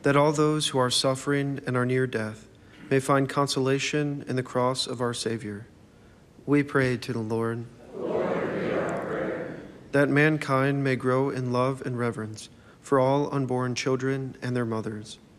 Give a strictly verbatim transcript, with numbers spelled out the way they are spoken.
that all those who are suffering and are near death may find consolation in the cross of our Savior. We pray to the Lord. Lord, hear our prayer. That mankind may grow in love and reverence for all unborn children and their mothers.